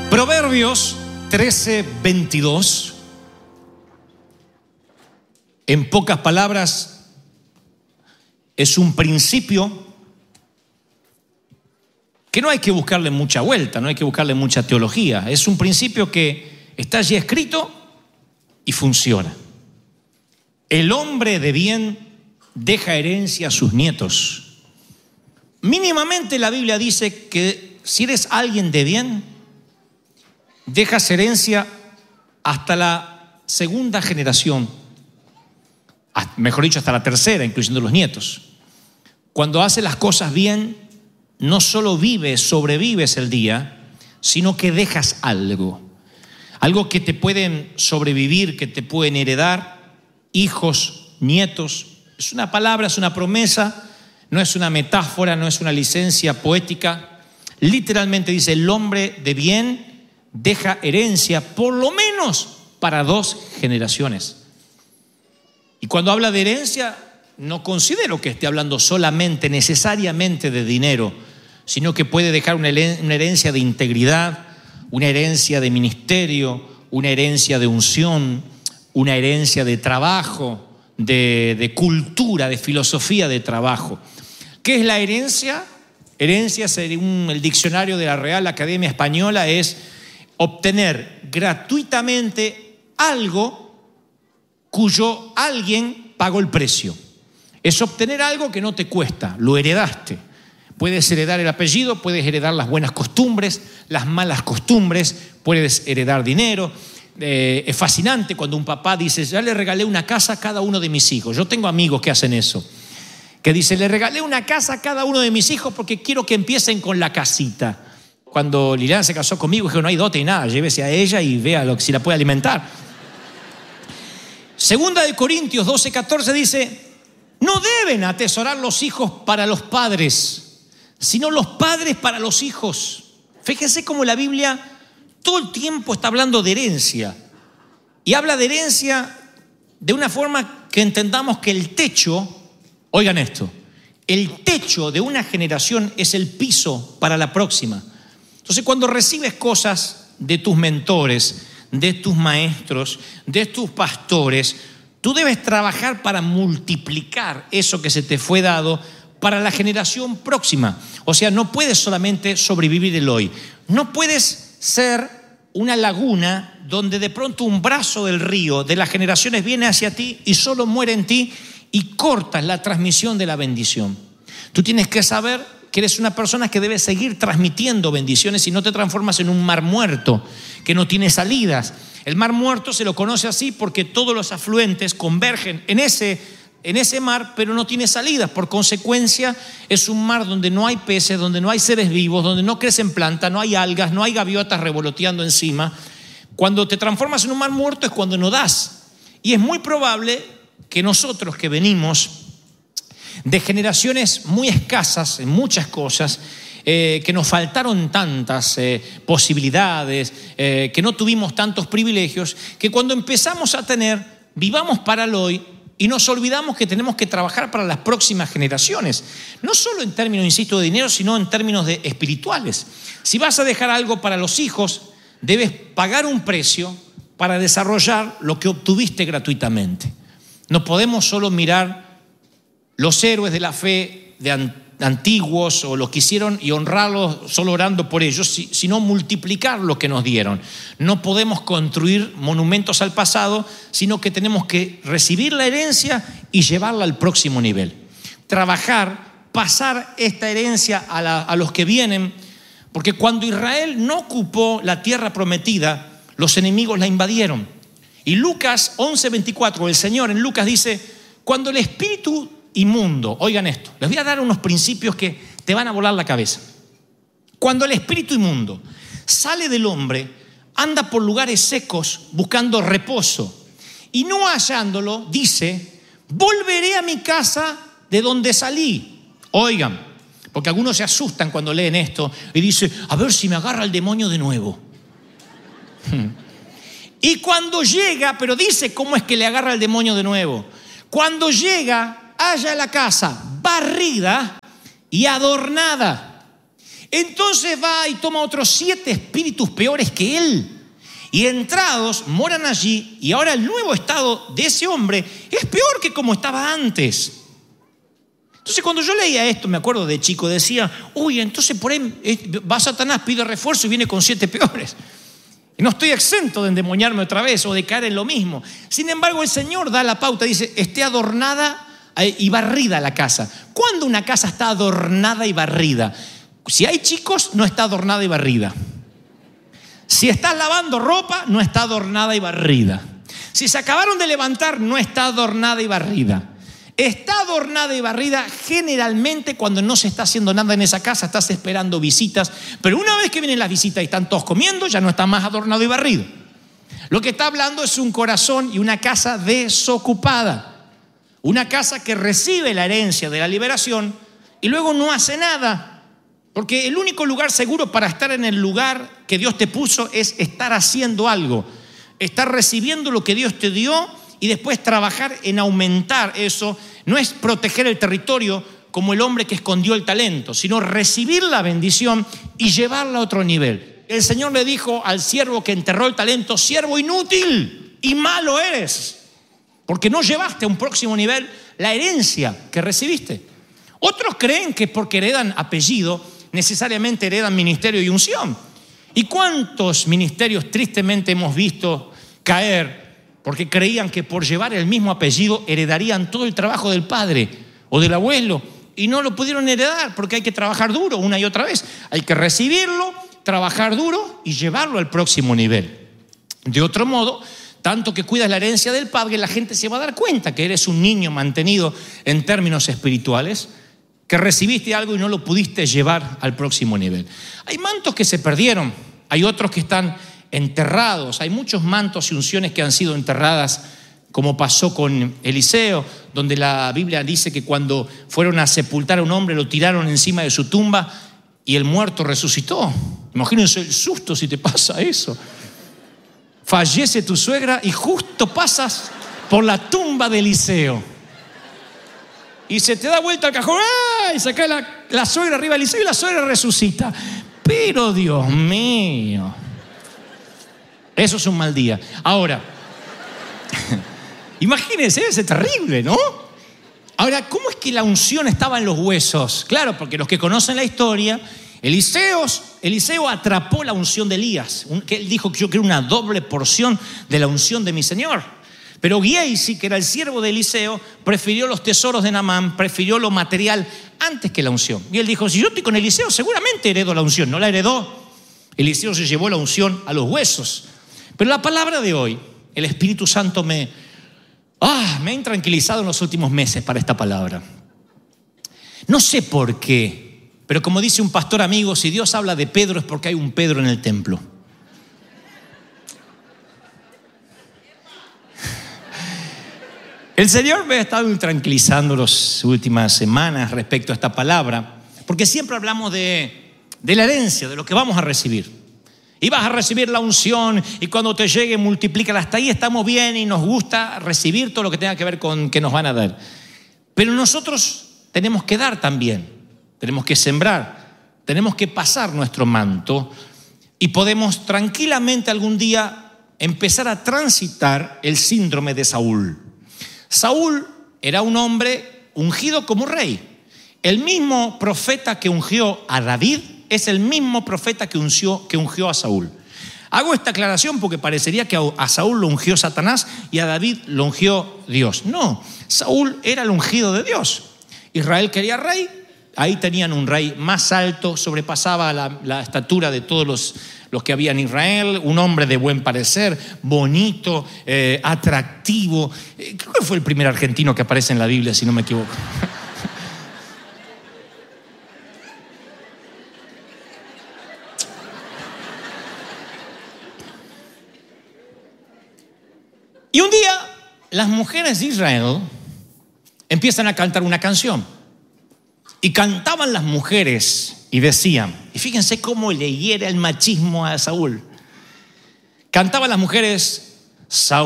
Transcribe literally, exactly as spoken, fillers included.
Proverbios trece, veintidós. En pocas palabras, es un principio que no hay que buscarle mucha vuelta, no hay que buscarle mucha teología. Es un principio que está allí escrito y funciona. El hombre de bien deja herencia a sus nietos. Mínimamente la Biblia dice que si eres alguien de bien, dejas herencia hasta la segunda generación, mejor dicho, hasta la tercera, incluyendo los nietos. Cuando haces las cosas bien, no solo vives, sobrevives el día, sino que dejas algo. Algo que te pueden sobrevivir, que te pueden heredar, hijos, nietos. Es una palabra, es una promesa, no es una metáfora, no es una licencia poética. Literalmente dice, el hombre de bien deja herencia por lo menos para dos generaciones. Y cuando habla de herencia, no considero que esté hablando solamente, necesariamente de dinero, sino que puede dejar una herencia de integridad, una herencia de ministerio, una herencia de unción, una herencia de trabajo, de, de cultura, de filosofía de trabajo. ¿Qué es la herencia? Herencia, según el diccionario de la Real Academia Española, es obtener gratuitamente algo cuyo alguien pagó el precio. Es obtener algo que no te cuesta, lo heredaste. Puedes heredar el apellido, puedes heredar las buenas costumbres, las malas costumbres, puedes heredar dinero. Eh, es fascinante cuando un papá dice, ya le regalé una casa a cada uno de mis hijos. Yo tengo amigos que hacen eso, que dice, le regalé una casa a cada uno de mis hijos porque quiero que empiecen con la casita. Cuando Liliana se casó conmigo, dije, no hay dote y nada, llévese a ella y vea lo, si la puede alimentar. Segunda de Corintios doce, catorce dice, no deben atesorar los hijos para los padres, sino los padres para los hijos. Fíjense cómo la Biblia todo el tiempo está hablando de herencia. Y habla de herencia de una forma que entendamos que el techo, oigan esto, el techo de una generación es el piso para la próxima. Entonces, cuando recibes cosas de tus mentores, de tus maestros, de tus pastores, tú debes trabajar para multiplicar eso que se te fue dado para la generación próxima. O sea, no puedes solamente sobrevivir el hoy. No puedes ser una laguna donde de pronto un brazo del río de las generaciones viene hacia ti y solo muere en ti y cortas la transmisión de la bendición. Tú tienes que saber que eres una persona que debe seguir transmitiendo bendiciones y no te transformas en un mar muerto que no tiene salidas. El mar muerto se lo conoce así porque todos los afluentes convergen en ese, en ese mar, pero no tiene salidas. Por consecuencia, es un mar donde no hay peces, donde no hay seres vivos, donde no crecen plantas, no hay algas, no hay gaviotas revoloteando encima. Cuando te transformas en un mar muerto es cuando no das. Y es muy probable que nosotros que venimos de generaciones muy escasas en muchas cosas, eh, que nos faltaron tantas eh, posibilidades, eh, que no tuvimos tantos privilegios, que cuando empezamos a tener, vivamos para el hoy y nos olvidamos que tenemos que trabajar para las próximas generaciones. No solo en términos, insisto, de dinero, sino en términos de espirituales. Si vas a dejar algo para los hijos, debes pagar un precio para desarrollar lo que obtuviste gratuitamente. No podemos solo mirar los héroes de la fe de antiguos o los que hicieron y honrarlos solo orando por ellos, sino multiplicar lo que nos dieron. No podemos construir monumentos al pasado, sino que tenemos que recibir la herencia y llevarla al próximo nivel. Trabajar, pasar esta herencia a, la, a los que vienen, porque cuando Israel no ocupó la tierra prometida, los enemigos la invadieron. Y Lucas once, veinticuatro, el Señor en Lucas dice, cuando el espíritu inmundo, oigan esto, les voy a dar unos principios que te van a volar la cabeza. Cuando el espíritu inmundo sale del hombre, anda por lugares secos buscando reposo y no hallándolo, dice, volveré a mi casa de donde salí. Oigan, porque algunos se asustan cuando leen esto y dicen, a ver si me agarra el demonio de nuevo. Y cuando llega, pero dice cómo es que le agarra el demonio de nuevo. Cuando llega, halla la casa barrida y adornada. Entonces va y toma otros siete espíritus peores que él. Y entrados moran allí, y ahora el nuevo estado de ese hombre es peor que como estaba antes. Entonces cuando yo leía esto, me acuerdo de chico, decía, uy, entonces por ahí va Satanás, pide refuerzo y viene con siete peores. Y no estoy exento de endemoniarme otra vez o de caer en lo mismo. Sin embargo, el Señor da la pauta, dice, esté adornada y barrida la casa. ¿Cuándo una casa está adornada y barrida? Si hay chicos, no está adornada y barrida. Si estás lavando ropa, no está adornada y barrida. Si se acabaron de levantar, no está adornada y barrida. Está adornada y barrida generalmente cuando no se está haciendo nada en esa casa, estás esperando visitas. Pero una vez que vienen las visitas y están todos comiendo, ya no está más adornado y barrido. Lo que está hablando es un corazón y una casa desocupada. Una casa que recibe la herencia de la liberación y luego no hace nada. Porque el único lugar seguro para estar en el lugar que Dios te puso es estar haciendo algo. Estar recibiendo lo que Dios te dio y después trabajar en aumentar eso. No es proteger el territorio como el hombre que escondió el talento, sino recibir la bendición y llevarla a otro nivel. El Señor le dijo al siervo que enterró el talento, siervo inútil y malo eres, porque no llevaste a un próximo nivel la herencia que recibiste. Otros creen que porque heredan apellido, necesariamente heredan ministerio y unción. ¿Y cuántos ministerios tristemente hemos visto caer porque creían que por llevar el mismo apellido heredarían todo el trabajo del padre o del abuelo y no lo pudieron heredar porque hay que trabajar duro una y otra vez? Hay que recibirlo, trabajar duro y llevarlo al próximo nivel. De otro modo, tanto que cuidas la herencia del padre, la gente se va a dar cuenta que eres un niño mantenido en términos espirituales, que recibiste algo y no lo pudiste llevar al próximo nivel. Hay mantos que se perdieron, hay otros que están enterrados, hay muchos mantos y unciones que han sido enterradas, como pasó con Eliseo, donde la Biblia dice que cuando fueron a sepultar a un hombre lo tiraron encima de su tumba y el muerto resucitó. Imagínense el susto si te pasa eso. Fallece tu suegra y justo pasas por la tumba de Eliseo. Y se te da vuelta el cajón, ¡ah! Y se cae la, la suegra arriba del Eliseo y la suegra resucita. Pero Dios mío, eso es un mal día. Ahora, imagínense, es terrible, ¿no? Ahora, ¿cómo es que la unción estaba en los huesos? Claro, porque los que conocen la historia, Eliseo, Eliseo atrapó la unción de Elías, que él dijo que yo quiero una doble porción de la unción de mi Señor. Pero Giesi, que era el siervo de Eliseo, prefirió los tesoros de Naamán, prefirió lo material antes que la unción. Y él dijo, si yo estoy con Eliseo, seguramente heredo la unción. No la heredó. Eliseo se llevó la unción a los huesos. Pero la palabra de hoy, el Espíritu Santo me, ah, me ha intranquilizado en los últimos meses para esta palabra. No sé por qué, pero como dice un pastor amigo, si Dios habla de Pedro es porque hay un Pedro en el templo. El Señor me ha estado tranquilizando las últimas semanas respecto a esta palabra, porque siempre hablamos de, de la herencia, de lo que vamos a recibir. Y vas a recibir la unción y cuando te llegue multiplícala. Hasta ahí estamos bien y nos gusta recibir todo lo que tenga que ver con que nos van a dar. Pero nosotros tenemos que dar también, tenemos que sembrar, tenemos que pasar nuestro manto y podemos tranquilamente algún día empezar a transitar el síndrome de Saúl. Saúl era un hombre ungido como rey. El mismo profeta que ungió a David es el mismo profeta que ungió, que ungió a Saúl. Hago esta aclaración porque parecería que a Saúl lo ungió Satanás y a David lo ungió Dios. No, Saúl era el ungido de Dios. Israel quería rey, ahí tenían un rey más alto, sobrepasaba la, la estatura de todos los los que había en Israel, un hombre de buen parecer, bonito, eh, atractivo. Eh, creo que fue el primer argentino que aparece en la Biblia, si no me equivoco. Y un día, las mujeres de Israel empiezan a cantar una canción. Y cantaban las mujeres y decían, y fíjense cómo le hiere el machismo a Saúl. Cantaban las mujeres, Saúl